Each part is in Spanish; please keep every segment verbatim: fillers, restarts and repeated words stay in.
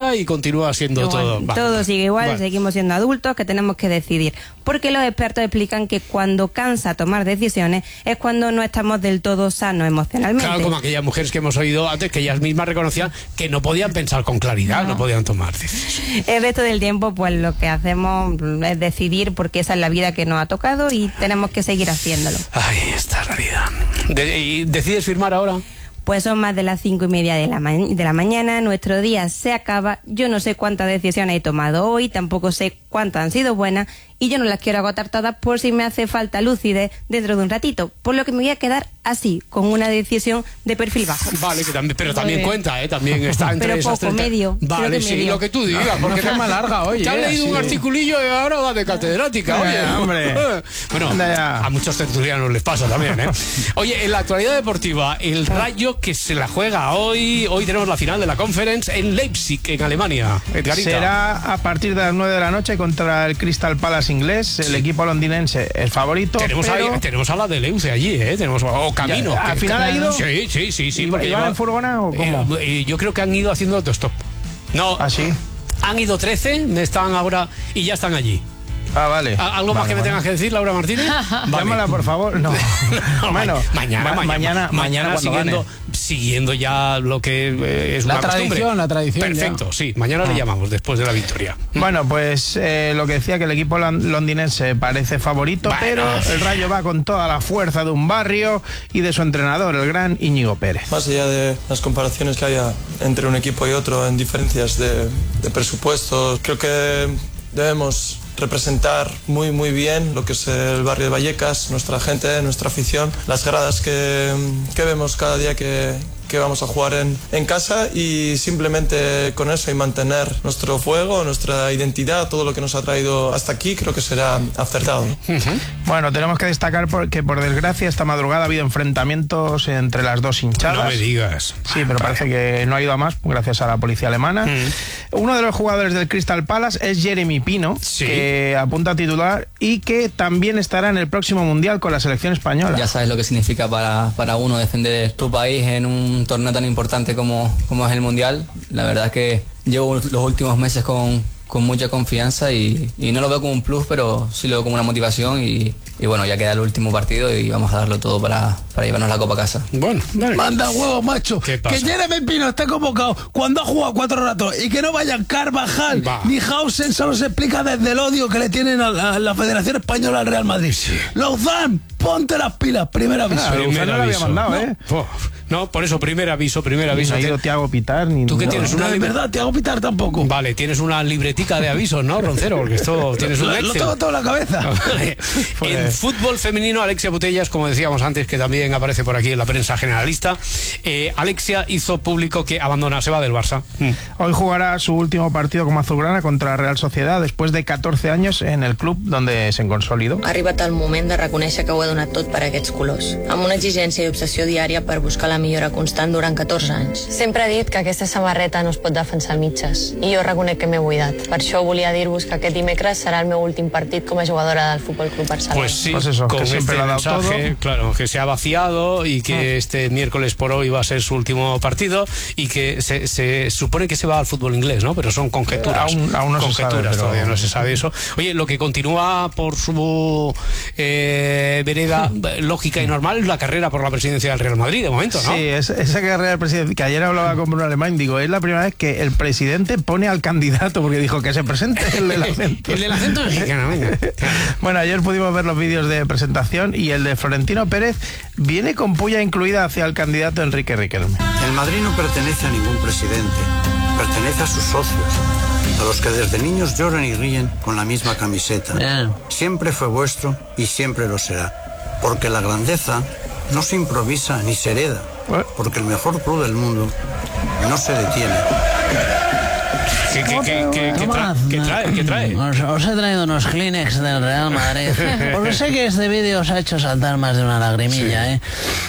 ahora y continúa siendo igual, todo... Vale, todo sigue igual, vale. Seguimos siendo adultos que tenemos que decidir. Porque los expertos explican que cuando cansa tomar decisiones es cuando no estamos del todo sanos emocionalmente. Claro, como aquellas mujeres que hemos oído antes, que ellas mismas reconocían que no podían pensar con claridad, no, no podían tomar decisiones. El resto del tiempo, pues lo que hacemos es decidir, porque esa es la vida que nos ha tocado y tenemos que seguir haciéndolo. Ay, esta es la vida. De, ¿Y decides firmar ahora? Pues son más de las cinco y media de la, ma de la mañana, nuestro día se acaba, yo no sé cuántas decisiones he tomado hoy, tampoco sé cuántas han sido buenas, y yo no las quiero agotar todas por si me hace falta lucidez dentro de un ratito, por lo que me voy a quedar así, con una decisión de perfil bajo. Vale, que también, pero también cuenta, ¿eh? También está entre pero esas poco, treinta. medio. Vale, sí, medio. lo que tú digas, no, porque te más larga hoy. Te has eh, leído sí. un articulillo y ahora va de catedrática, oye. Eh, hombre. Bueno, a muchos tertulianos les pasa también, ¿eh? Oye, en la actualidad deportiva, el Rayo que se la juega hoy, hoy tenemos la final de la Conference en Leipzig, en Alemania. Edgarita. Será a partir de las nueve de la noche contra el Crystal Palace inglés, el equipo londinense es favorito. Tenemos, pero... ahí, tenemos a la de Leuce allí, ¿eh? Tenemos, o Camino. Ya, ¿al final ha ido? Sí, sí, sí. sí ¿Iban lleva, en furgona o cómo? Eh, yo creo que han ido haciendo autostop. No. ¿Ah, sí? Han ido trece, están ahora y ya están allí. Ah, vale. ¿Algo vale, más que vale. me tengas que decir, Laura Martínez? Vale. Llámala, por favor. No. no bueno, mañana, ma mañana, mañana, mañana siguiendo, siguiendo ya lo que eh, es la una tradición, costumbre. La tradición, Perfecto, ya. sí. Mañana ah. le llamamos después de la victoria. Bueno, pues eh, lo que decía, que el equipo londinense parece favorito, bueno. pero el Rayo va con toda la fuerza de un barrio y de su entrenador, el gran Íñigo Pérez. Más allá de las comparaciones que haya entre un equipo y otro en diferencias de, de presupuestos, creo que debemos representar muy muy bien lo que es el barrio de Vallecas, nuestra gente, nuestra afición, las gradas que, que vemos cada día que, que vamos a jugar en, en casa, y simplemente con eso y mantener nuestro fuego, nuestra identidad, todo lo que nos ha traído hasta aquí, creo que será acertado. Uh-huh. Bueno, tenemos que destacar que por desgracia esta madrugada ha habido enfrentamientos entre las dos hinchadas. No me digas. Sí, pero parece que no ha ido a más gracias a la policía alemana. Uh-huh. Uno de los jugadores del Crystal Palace es Jeremy Pino, sí. que apunta a titular y que también estará en el próximo Mundial con la selección española. Ya sabes lo que significa para, para uno defender tu país en un torneo tan importante como, como es el Mundial. La verdad es que llevo los últimos meses con, con mucha confianza y, y no lo veo como un plus, pero sí lo veo como una motivación y, y bueno, ya queda el último partido y vamos a darlo todo para, para llevarnos la copa a casa. Bueno, dale. Manda huevos, macho. Que Jeremy Pino esté convocado cuando ha jugado cuatro ratos y que no vayan Carvajal Va. ni Hausen, solo se explica desde el odio que le tienen a la, a la Federación Española al Real Madrid. Sí. Lauzán, ponte las pilas, primer aviso. Ah, primer no aviso. Lo había mandado, ¿eh? No. No, por eso, primer aviso, primer aviso. No ha ido Thiago Pitar ni... ¿Tú qué no, tienes? No, una de libre... verdad, Thiago Pitar tampoco. Vale, tienes una libretica de avisos, ¿no, Roncero? Porque esto tienes un lo, Excel. Lo tengo todo en la cabeza. Vale. En fútbol femenino, Alexia Putellas, como decíamos antes, que también aparece por aquí en la prensa generalista, eh, Alexia hizo público que abandona, se va del Barça. Mm. Hoy jugará su último partido como azulgrana contra la Real Sociedad después de catorce años en el club donde se consolidó. Ha arribat el moment de reconèixer que ho he donat tot per aquests colors, amb una exigència i obsessió diària per buscar la millora constant durant catorze anys. Sempre he dit que aquesta samarreta no es pot defensar al mitges, i jo reconec que m'he buidat. Per això volia dir-vos que aquest dimecres serà el meu últim partit com a jugadora del Futbol Club Barcelona. Pues sí, pues eso, con que siempre este lo ha dado mensaje, todo. claro, que se ha vaciado y que ah. este miércoles por hoy va a ser su último partido y que se, se supone que se va al fútbol inglés, ¿no? Pero son conjeturas. Aún, aún no conjeturas, se sabe, pero... todavía no se sabe eso. Oye, lo que continúa por su eh, vereda lógica y normal es la carrera por la presidencia del Real Madrid, de momento, ¿no? Sí, es, esa carrera del presidente, que ayer hablaba con Bruno Alemán, digo, es la primera vez que el presidente pone al candidato, porque dijo que se presente el del acento. El del acento mexicano, venga. Bueno, ayer pudimos ver los vídeos de presentación y el de Florentino Pérez viene con puya incluida hacia el candidato Enrique Riquelme. El Madrid no pertenece a ningún presidente, pertenece a sus socios, a los que desde niños lloran y ríen con la misma camiseta. Yeah. Siempre fue vuestro y siempre lo será, porque la grandeza no se improvisa ni se hereda, porque el mejor club del mundo no se detiene. ¿Qué, qué, qué, qué, qué, tra ¿Qué trae? ¿Qué trae? Os, os he traído unos Kleenex del Real Madrid, porque sé que este vídeo os ha hecho saltar más de una lagrimilla, sí. ¿eh?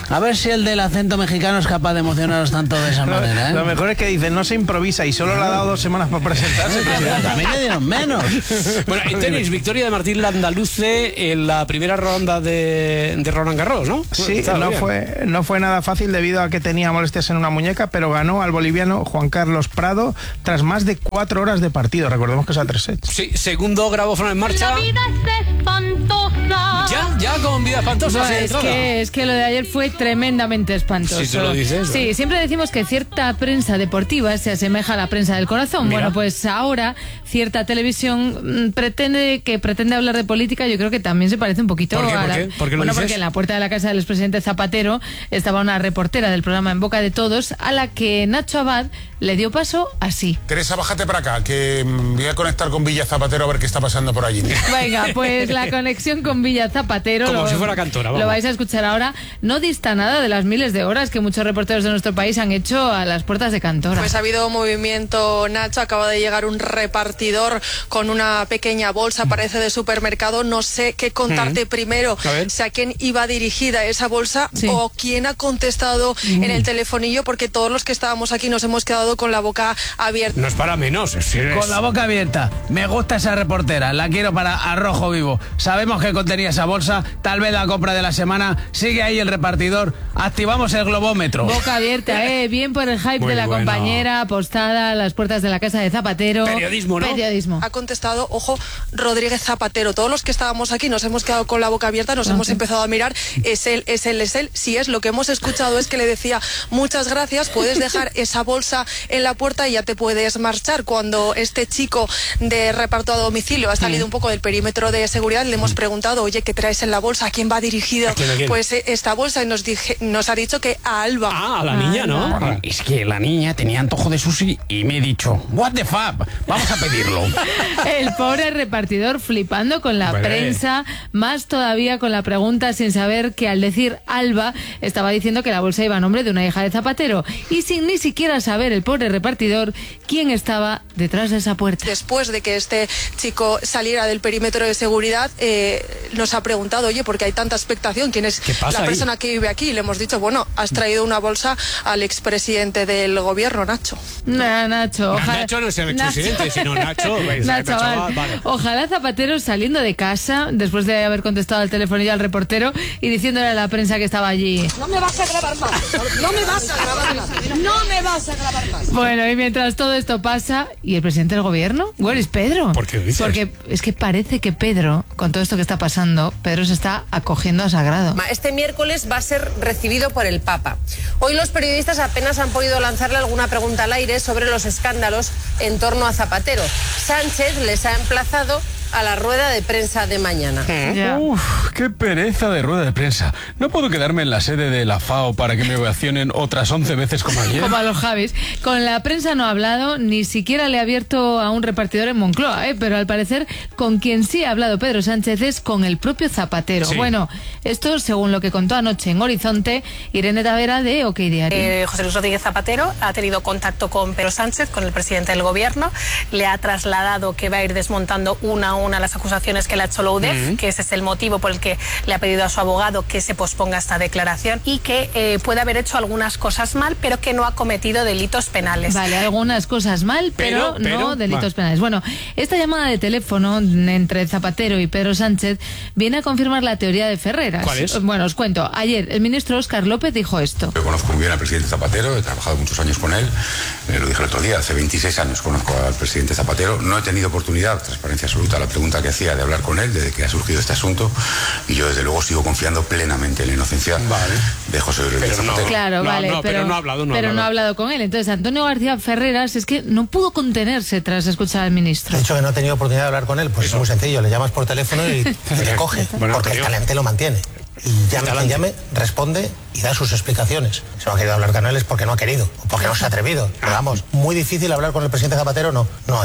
A ver si el del acento mexicano es capaz de emocionaros tanto de esa manera, ¿eh? Lo mejor es que dice, no se improvisa y solo le ha dado dos semanas para presentarse. También le dieron menos. Bueno, en tenis, victoria de Martín Landaluce en la primera ronda de, de Roland Garros, ¿no? Sí, no fue, no fue nada fácil debido a que tenía molestias en una muñeca, pero ganó al boliviano Juan Carlos Prado tras más de cuatro horas de partido. Recordemos que es a tres sets. Sí, segundo grabófono en marcha. La vida es espantosa. Ya, ya con vida espantosa. No, es, que, es que lo de ayer fue tremendamente espantoso. Si tú lo dices. Sí, ¿eh? Siempre decimos que cierta prensa deportiva se asemeja a la prensa del corazón. Mira. Bueno, pues ahora cierta televisión mmm, pretende que pretende hablar de política. Yo creo que también se parece un poquito ¿Por qué? a ¿Por la... qué? ¿Por qué lo bueno, dices? porque en la puerta de la casa del expresidente Zapatero estaba una reportera del programa En Boca de Todos, a la que Nacho Abad le dio paso así. Teresa, bájate para acá, que voy a conectar con Villa Zapatero a ver qué está pasando por allí. Venga, pues la conexión con Villa Zapatero, como lo, si fuera cantora, vamos. Lo vais a escuchar ahora, no dista nada de las miles de horas que muchos reporteros de nuestro país han hecho a las puertas de Cantora. Pues ha habido movimiento, Nacho, acaba de llegar un repartidor con una pequeña bolsa, parece de supermercado, no sé qué contarte mm. primero, a si a quién iba dirigida esa bolsa sí. o quién ha contestado mm. en el telefonillo, porque todos los que estábamos aquí nos hemos quedado con la boca abierta. No es para menos, es, es... Con la boca abierta. Me gusta esa reportera, la quiero para Arrojo Vivo. Sabemos que contenía esa bolsa, tal vez la compra de la semana, sigue ahí el repartidor, activamos el globómetro. Boca abierta, eh, bien por el hype Muy de la bueno. compañera, apostada a las puertas de la casa de Zapatero. Periodismo, ¿no? Periodismo. Ha contestado, ojo, Rodríguez Zapatero. Todos los que estábamos aquí nos hemos quedado con la boca abierta, nos okay. hemos empezado a mirar, es él, es él, es él. Si es lo que hemos escuchado es que le decía, muchas gracias, puedes dejar esa bolsa en la puerta y ya te puedes marchar. Cuando este chico de reparto a domicilio ha salido mm. un poco del perímetro de seguridad, le hemos preguntado, oye, ¿qué traes en la bolsa? ¿A quién va dirigido? ¿A quién, a quién? Pues eh, esta bolsa, y nos, dije, nos ha dicho que a Alba. Ah, a la niña, ¿no? Ah, es que la niña tenía antojo de sushi y me he dicho, what the fuck, vamos a pedirlo. El pobre repartidor flipando con la Hombre. prensa, más todavía con la pregunta, sin saber que al decir Alba estaba diciendo que la bolsa iba a nombre de una hija de Zapatero, y sin ni siquiera saber el pobre repartidor quién estaba detrás de esa puerta. Después de que este chico saliera del perímetro de seguridad, eh, nos ha preguntado, oye, ¿por qué hay tanta expectación? ¿Quién es la persona ahí? que vive aquí? Y le hemos dicho, bueno, has traído una bolsa al expresidente del gobierno, Nacho. Nah, Nacho, ojalá... Nacho no es el expresidente, Nacho. sino Nacho. Pues, Nacho, Nacho vale. Vale. Ojalá Zapatero saliendo de casa, después de haber contestado al telefonillo al reportero y diciéndole a la prensa que estaba allí. No me vas a grabar más, no me vas a grabar más, no me vas a grabar más. Bueno, y mientras todo esto pasa, ¿y el presidente del gobierno? ¿Where is Pedro? ¿Por qué dices? Porque es que parece que Pedro, con todo esto que está pasando, Pedro se está acogiendo a Sagrado. Este miércoles va a ser recibido por el Papa. Hoy los periodistas apenas han podido lanzarle alguna pregunta al aire sobre los escándalos en torno a Zapatero. Sánchez les ha emplazado a la rueda de prensa de mañana. Yeah. Uf, qué pereza de rueda de prensa. No puedo quedarme en la sede de la FAO para que me ovacionen otras once veces como ayer. Como a los Javis. Con la prensa no ha hablado, ni siquiera le ha abierto a un repartidor en Moncloa, ¿eh? Pero al parecer con quien sí ha hablado Pedro Sánchez es con el propio Zapatero. Sí. Bueno, esto según lo que contó anoche en Horizonte Irene Tavera de OK Diario. Eh, José Luis Rodríguez Zapatero ha tenido contacto con Pedro Sánchez, con el presidente del gobierno, le ha trasladado que va a ir desmontando una a una las acusaciones que le ha hecho la U D E F, mm. que ese es el motivo por el que le ha pedido a su abogado que se posponga esta declaración y que eh, puede haber hecho algunas cosas mal, pero que no ha cometido delitos penales. Vale, algunas cosas mal, pero, pero, pero no delitos va. penales. Bueno, esta llamada de teléfono entre Zapatero y Pedro Sánchez viene a confirmar la teoría de Ferreras. ¿Cuál es? Bueno, os cuento. Ayer el ministro Óscar López dijo esto. Yo conozco muy bien al presidente Zapatero, he trabajado muchos años con él, eh, lo dije el otro día, hace veintiséis años conozco al presidente Zapatero, no he tenido oportunidad, transparencia absoluta, la pregunta que hacía de hablar con él desde que ha surgido este asunto, y yo desde luego sigo confiando plenamente en la inocencia vale. de José Luis Rodríguez Zapatero. Claro, no, vale, no, pero, pero no ha hablado, no pero ha hablado. no ha hablado con él. Entonces Antonio García Ferreras es que no pudo contenerse tras escuchar al ministro. De hecho que no ha tenido oportunidad de hablar con él, pues es muy sencillo, le llamas por teléfono y te coge, bueno, porque el talante lo mantiene. Y llame quien llame, responde y da sus explicaciones. Si no ha querido hablar con él es porque no ha querido, o porque no se ha atrevido. Pero vamos, muy difícil hablar con el presidente Zapatero, no, no es.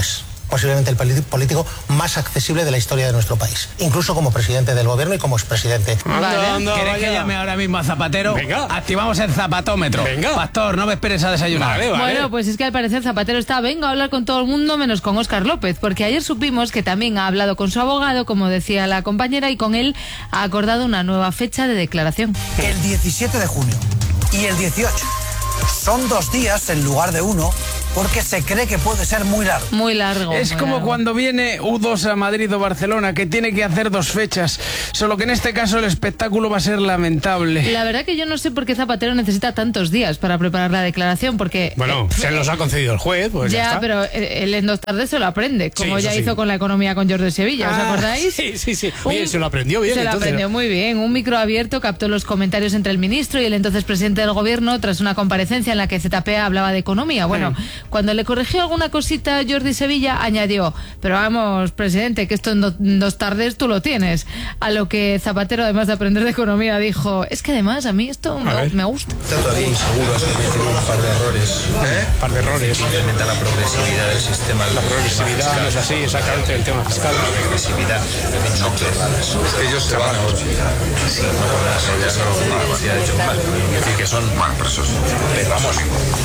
posiblemente el político más accesible de la historia de nuestro país, incluso como presidente del gobierno y como expresidente. Vale. ¿Queréis que llame ahora mismo a Zapatero? Venga. Activamos el zapatómetro. Venga. Pastor, no me esperes a desayunar. Vale, vale. Bueno, pues es que al parecer Zapatero está venga a hablar con todo el mundo menos con Óscar López, porque ayer supimos que también ha hablado con su abogado, como decía la compañera, y con él ha acordado una nueva fecha de declaración. El diecisiete de junio y el dieciocho. Son dos días en lugar de uno, porque se cree que puede ser muy largo. Muy largo. Es muy como largo. cuando viene U dos a Madrid o Barcelona, que tiene que hacer dos fechas. Solo que en este caso el espectáculo va a ser lamentable. La verdad que yo no sé por qué Zapatero necesita tantos días para preparar la declaración, porque... Bueno, eh, se los ha concedido el juez, pues ya, ya, está. pero él en dos tardes se lo aprende, como Sí, ya eso sí. hizo con la economía con Jordi Sevilla, ¿os Ah, acordáis? Sí, sí, sí. Oye, Un- se lo aprendió bien. Se lo entonces. aprendió muy bien. Un micro abierto captó los comentarios entre el ministro y el entonces presidente del gobierno tras una comparecencia en la que Z P A hablaba de economía. Bueno, Mm. cuando le corrigió alguna cosita a Jordi Sevilla, añadió, pero vamos, presidente, que esto en, do- en dos tardes tú lo tienes. A lo que Zapatero, además de aprender de economía, dijo, es que además a mí esto me, ver. me gusta. Está todavía inseguro, has cometido un par de errores. ¿Eh? Un par de errores. Incrementa la progresividad del sistema. La progresividad no es así, exactamente, el tema fiscal. La progresividad no cerradas. Es que ellos se van ahora. Sí, no podrás ya no se ha hecho mal. Es decir, que son mal presos. Pero vamos.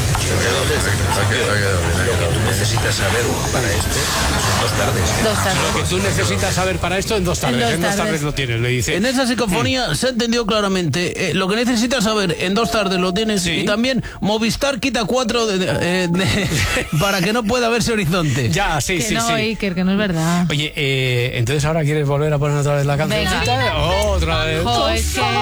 Lo que tú necesitas saber para esto son dos tardes. Dos tardes. Lo que tú necesitas saber para esto en dos tardes. dos En dos tardes, tardes lo tienes, le dice. En esa psicofonía se ha entendido claramente. Eh, lo que necesitas saber en dos tardes lo tienes. Sí. Y también Movistar quita cuatro de- de- eh, de- para que no pueda verse horizonte. Ya, sí, que sí, no, sí. Iker, que no es verdad. Oye, eh, entonces ahora quieres volver a poner otra vez la cancioncita. Venga. Otra vez. Jo, es que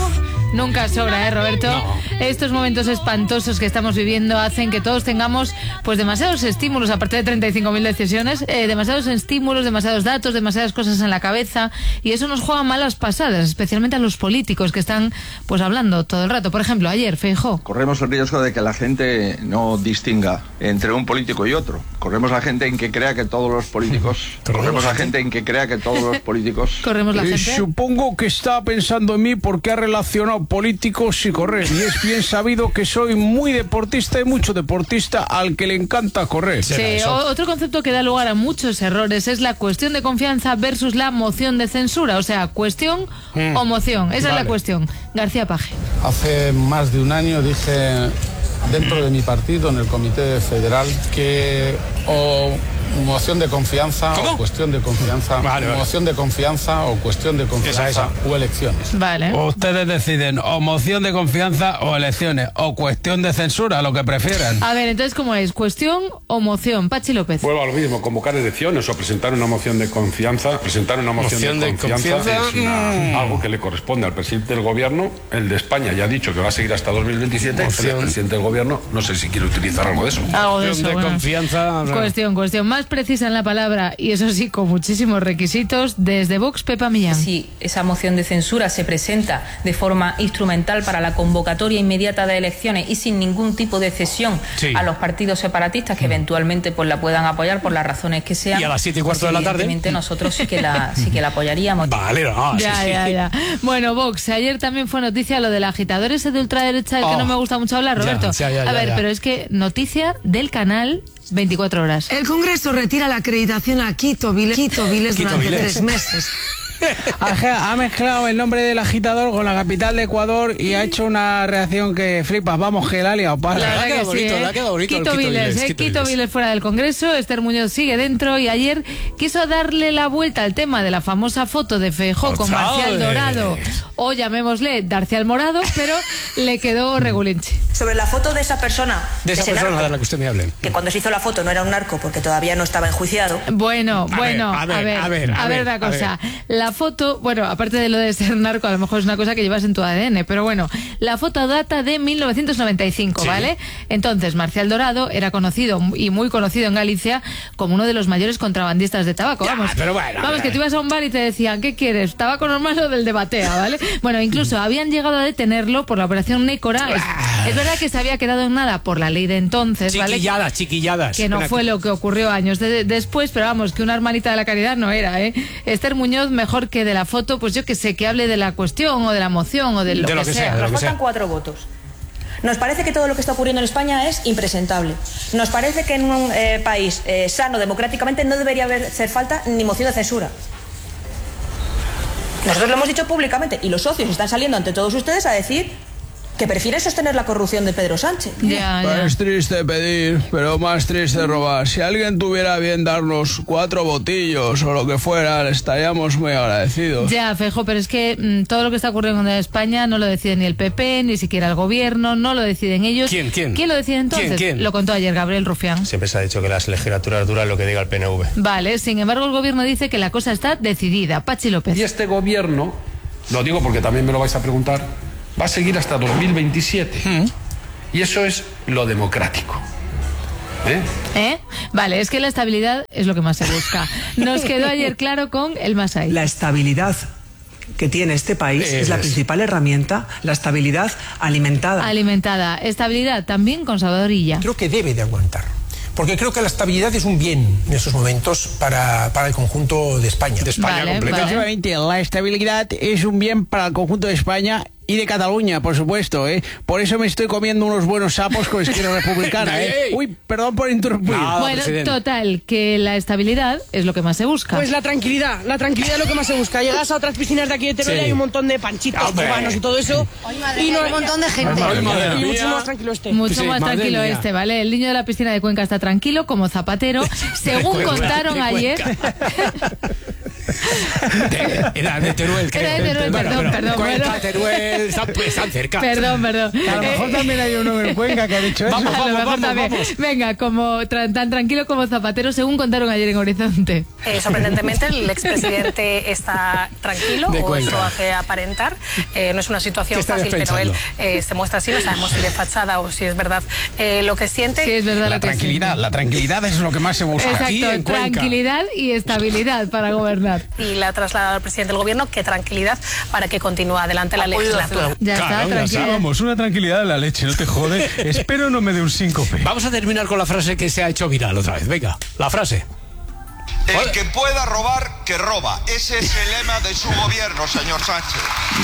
nunca sobra, ¿eh, Roberto? No. Estos momentos espantosos que estamos viviendo hacen que todos tengamos pues demasiados estímulos, aparte de treinta y cinco mil decisiones, eh, demasiados estímulos, demasiados datos, demasiadas cosas en la cabeza, y eso nos juega malas pasadas, especialmente a los políticos que están pues hablando todo el rato. Por ejemplo, ayer, Feijóo. Corremos el riesgo de que la gente no distinga entre un político y otro. Corremos la gente en que crea que todos los políticos... Corremos la gente en que crea que todos los políticos... Corremos la Eh, gente. supongo que está pensando en mí porque ha relacionado políticos y correr. Y es bien sabido que soy muy deportista y mucho deportista al que le encanta correr. Sí, o- otro concepto que da lugar a muchos errores es la cuestión de confianza versus la moción de censura. O sea, cuestión Mm. o moción. Esa es Vale. la cuestión. García Paje. Hace más de un año dije dentro de mi partido, en el Comité Federal, que o moción de confianza o cuestión de confianza, Vale, vale. moción de confianza o cuestión de confianza Esa, o elecciones. Vale. Ustedes deciden o moción de confianza o elecciones o cuestión de censura, lo que prefieran. A ver, entonces, ¿cómo es? ¿Cuestión o moción? Pachi López. Vuelvo a lo mismo, convocar elecciones o presentar una moción de confianza. Presentar una moción, Moción de, de confianza, confianza, es una- mm. algo que le corresponde al presidente del gobierno. El de España ya ha dicho que va a seguir hasta dos mil veintisiete. Moción. El presidente del gobierno no sé si quiere utilizar algo de eso. Algo de eso, de bueno. confianza. o sea, Cuestión, cuestión. Más precisa en la palabra, y eso sí, con muchísimos requisitos, desde Vox, Pepa Millán. Si esa moción de censura se presenta de forma instrumental para la convocatoria inmediata de elecciones y sin ningún tipo de cesión Sí. a los partidos separatistas que eventualmente pues la puedan apoyar por las razones que sean. Y a las siete y cuarto de la tarde. Evidentemente nosotros sí que la, sí que la apoyaríamos. Vale, no, Ya, sí, sí. ya, ya. Bueno, Vox, ayer también fue noticia lo del agitador ese de ultraderecha del que Oh. no me gusta mucho hablar, Ya, Roberto. ya, ya, a ya, ver, ya. pero es que noticia del canal veinticuatro horas. El Congreso retira la acreditación a Quito Viles, Quito Viles Quito durante Viles. tres meses. Ha, ha mezclado el nombre del agitador con la capital de Ecuador y ha hecho una reacción que flipas. Vamos, que la ha liado, parda. La le ha verdad quedado que sí, bonito, ¿eh? le ha quedado bonito el Quito Quito Viles, Viles, ¿eh? Quito Quito Viles. Viles fuera del Congreso, Esther Muñoz sigue dentro y ayer quiso darle la vuelta al tema de la famosa foto de Feijóo con Otra Marcial vez. Dorado o llamémosle Darcial Morado, pero le quedó regulinche. Sobre la foto de esa persona, De esa ese persona narco, de la que usted me hable. que cuando se hizo la foto no era un narco porque todavía no estaba enjuiciado. Bueno, A bueno, ver, a a ver, ver, a a ver, ver, a ver, una a cosa. La foto, bueno, aparte de lo de ser narco, a lo mejor es una cosa que llevas en tu A D N, pero bueno, la foto data de mil novecientos noventa y cinco, Sí. ¿vale? Entonces, Marcial Dorado era conocido y muy conocido en Galicia como uno de los mayores contrabandistas de tabaco. Ya, Vamos, pero bueno, vamos, que tú ibas a un bar y te decían, ¿qué quieres? ¿Tabaco normal o del de batea, ¿vale? Bueno, incluso habían llegado a detenerlo por la operación Nécora. Es, es verdad que se había quedado en nada por la ley de entonces, ¿vale? Chiquilladas, chiquilladas. Que no Espera, fue lo que ocurrió años de- después, pero vamos, que una hermanita de la caridad no era, ¿eh? Esther Muñoz, mejor que de la foto, pues yo que sé, que hable de la cuestión o de la moción o de lo, De lo que, que sea. sea, de lo Nos que faltan sea. cuatro votos. Nos parece que todo lo que está ocurriendo en España es impresentable. Nos parece que en un eh, país eh, sano democráticamente no debería haber, hacer falta ni moción de censura. Nosotros lo hemos dicho públicamente y los socios están saliendo ante todos ustedes a decir que prefieren sostener la corrupción de Pedro Sánchez. Ya, ya. Es triste pedir, pero más triste robar. Si alguien tuviera bien darnos cuatro botillos o lo que fuera, estaríamos muy agradecidos. Ya, Feijóo, pero es que mmm, todo lo que está ocurriendo en España no lo decide ni el P P, ni siquiera el gobierno, no lo deciden ellos. ¿Quién, quién? ¿Quién lo decide entonces? ¿Quién, quién? Lo contó ayer Gabriel Rufián. Siempre se ha dicho que las legislaturas duran lo que diga el P N V. Vale, sin embargo el gobierno dice que la cosa está decidida. Pachi López. Y este gobierno, lo digo porque también me lo vais a preguntar, va a seguir hasta dos mil veintisiete. Mm. Y eso es lo democrático. ¿Eh? ¿Eh? Vale, es que la estabilidad es lo que más se busca. Nos quedó ayer claro con el Masai. La estabilidad que tiene este país es, es la principal herramienta, la estabilidad alimentada. Alimentada. Estabilidad también con Salvador Illa. Creo que debe de aguantar. Porque creo que la estabilidad es un bien en estos momentos para, para el conjunto de España. De España vale, completamente. Vale. La estabilidad es un bien para el conjunto de España y de Cataluña, por supuesto, ¿eh? Por eso me estoy comiendo unos buenos sapos con Esquerra Republicana, ¿eh? Uy, perdón por interrumpir. No, bueno, presidente. Total, que la estabilidad es lo que más se busca. Pues la tranquilidad, la tranquilidad es lo que más se busca. Llegas a otras piscinas de aquí de Teruel y hay un montón de panchitos, cubanos y todo eso. Y no, un montón de gente. Y mucho más tranquilo este. Mucho sí, más tranquilo mía. este, ¿vale? El niño de la piscina de Cuenca está tranquilo, como Zapatero. Según contaron ayer... De, era de Teruel, creo. Era de Teruel, bueno, perdón, perdón. Cuenca, Bueno. Teruel, están, están cerca. Perdón, perdón. A lo mejor eh, también hay uno en Cuenca que ha dicho eso. Vamos, a lo vamos, mejor vamos, también. vamos. Venga, como tra- tan tranquilo como Zapatero, según contaron ayer en Horizonte. Eh, sorprendentemente, el expresidente está tranquilo, De o Cuenca. eso hace aparentar. Eh, no es una situación ¿Qué estarías fácil, pero él pensando? eh, se muestra así, no sabemos si de fachada o si es verdad eh, lo que siente. Sí, es verdad La lo que tranquilidad, siente. la tranquilidad es lo que más se busca. Aquí en Exacto, Cuenca. tranquilidad y estabilidad para gobernar. Y le ha trasladado al presidente del gobierno que tranquilidad para que continúe adelante la legislatura. Ya Claro, está, ya tranquila. Vamos, una tranquilidad de la leche, no te jode. Espero no me dé un síncope. Vamos a terminar con la frase que se ha hecho viral otra vez. Venga, la frase. El que pueda robar, que roba. Ese es el lema de su gobierno, señor Sánchez.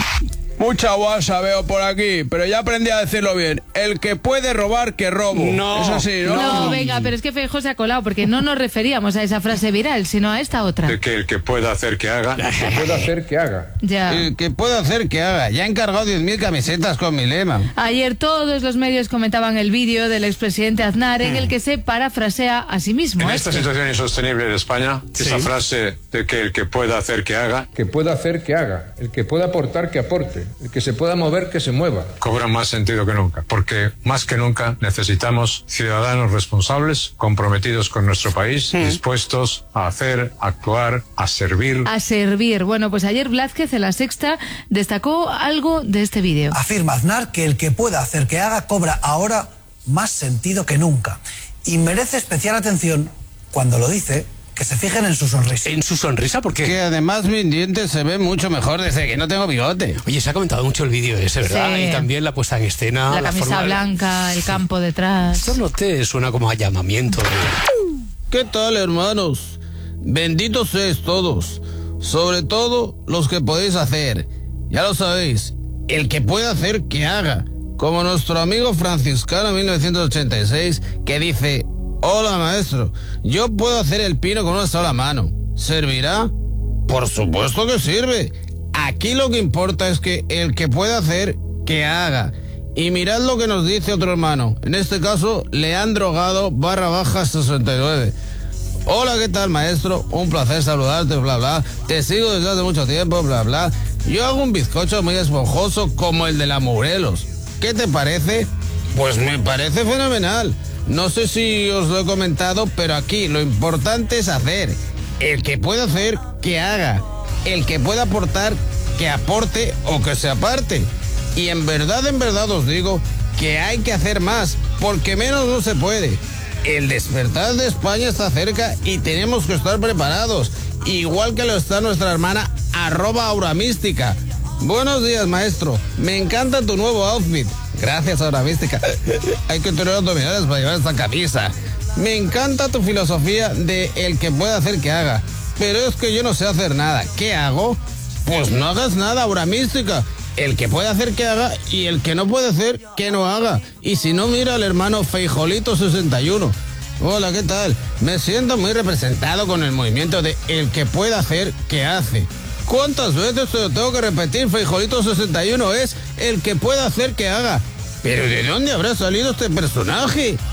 Mucha guasa veo por aquí, pero ya aprendí a decirlo bien. El que puede robar, que robo. No, Eso sí, ¿no? No, venga, pero es que Feijóo se ha colado porque no nos referíamos a esa frase viral, sino a esta otra. De que el que pueda hacer que haga. El que pueda hacer que haga. Ya. El que puedo hacer que haga. Ya he encargado diez mil camisetas con mi lema. Ayer todos los medios comentaban el vídeo del expresidente Aznar en el que se parafrasea a sí mismo. En ¿eh? esta situación insostenible de España, Sí. esa frase de que el que pueda hacer que haga, Que pueda hacer que haga, el que pueda aportar que aporte, el que se pueda mover que se mueva. cobra más sentido que nunca, porque más que nunca necesitamos ciudadanos responsables, comprometidos con nuestro país, dispuestos a hacer, a actuar, a servir. A servir. Bueno, pues ayer Blázquez en La Sexta destacó algo de este vídeo. Afirma Aznar que el que pueda hacer que haga cobra ahora más sentido que nunca. Y merece especial atención cuando lo dice, que se fijen en su sonrisa. ¿En su sonrisa? Porque Que además mis dientes se ven mucho mejor desde que no tengo bigote. Oye, se ha comentado mucho el vídeo ese, ¿verdad? Sí. Y también la puesta en escena. La camisa forma de- blanca, el campo detrás. Esto no te suena como a llamamiento. de- ¿Qué tal, hermanos? Benditos sois todos, sobre todo los que podéis hacer. Ya lo sabéis, el que puede hacer, que haga. Como nuestro amigo franciscano mil novecientos ochenta y seis, que dice: hola, maestro, yo puedo hacer el pino con una sola mano. ¿Servirá? Por supuesto que sirve. Aquí lo que importa es que el que pueda hacer, que haga. Y mirad lo que nos dice otro hermano, en este caso Leandro Gado barra baja sesenta y nueve. Hola, ¿qué tal, maestro? Un placer saludarte, bla, bla. Te sigo desde hace mucho tiempo, bla, bla. Yo hago un bizcocho muy esponjoso como el de la Morelos. ¿Qué te parece? Pues me parece fenomenal. No sé si os lo he comentado, pero aquí lo importante es hacer. El que pueda hacer, que haga. El que pueda aportar, que aporte o que se aparte. Y en verdad, en verdad os digo que hay que hacer más, porque menos no se puede. El despertar de España está cerca y tenemos que estar preparados, igual que lo está nuestra hermana arroba Aura Mística. Buenos días, maestro. Me encanta tu nuevo outfit. Gracias, Aura Mística. Hay que tener abdominales para llevar esta camisa. Me encanta tu filosofía de el que pueda hacer que haga. Pero es que yo no sé hacer nada. ¿Qué hago? Pues no hagas nada, Aura Mística. el que puede hacer que haga y el que no puede hacer que no haga. Y si no, mira al hermano Feijolito sesenta y uno. Hola, ¿qué tal? Me siento muy representado con el movimiento de el que puede hacer que hace. ¿Cuántas veces te lo tengo que repetir? Feijolito sesenta y uno es el que puede hacer que haga. ¿Pero de dónde habrá salido este personaje?